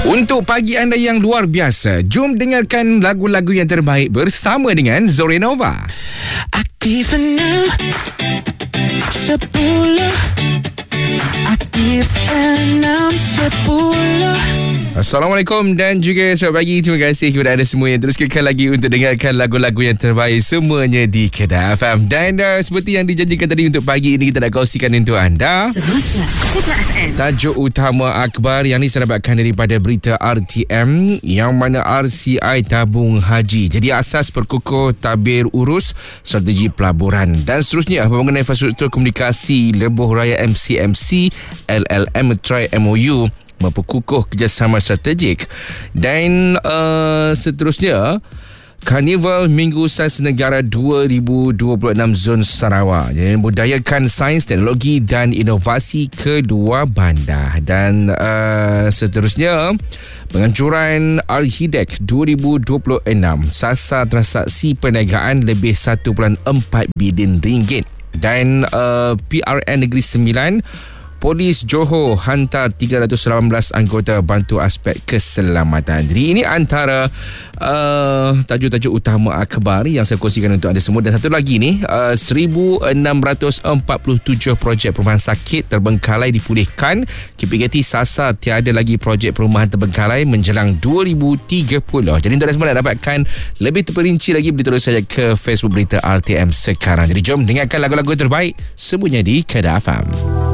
Untuk pagi anda yang luar biasa, jom dengarkan lagu-lagu yang terbaik bersama dengan Zorenova. Aktif 6 10 Aktif 6 10. Assalamualaikum dan juga selamat pagi. Terima kasih kepada anda semua yang terus kekal lagi untuk dengarkan lagu-lagu yang terbaik semuanya di Kedah FM. Dan seperti yang dijanjikan tadi, untuk pagi ini kita nak kongsikan untuk anda Semasa Kedah FM. tajuk utama akhbar yang ni saya dapatkan daripada berita RTM, yang mana RCI tabung haji jadi asas perkukuh tabir urus strategi pelaburan. Dan seterusnya, mengenai infrastruktur komunikasi Lebuh Raya MCMC, LLM try MOU memperkukuh kerjasama strategik. Dan seterusnya, Karnival Minggu Sains Negara 2026 Zon Sarawak yang membudayakan sains, teknologi dan inovasi kedua bandar. Dan seterusnya, penganjuran Arhidek 2026 sasar transaksi perniagaan lebih 1.4 bilion ringgit. Dan PRN Negeri Sembilan, Polis Johor hantar 318 anggota bantu aspek keselamatan. Jadi ini antara tajuk-tajuk utama akhbar yang saya kongsikan untuk anda semua. Dan satu lagi ni, 1,647 projek perumahan sakit terbengkalai dipulihkan. KPKT sasar tiada lagi projek perumahan terbengkalai menjelang 2030. Jadi untuk anda semua nak dapatkan lebih terperinci lagi, boleh terus saja ke Facebook berita RTM sekarang. Jadi jom dengarkan lagu-lagu terbaik semuanya di Kedah FM.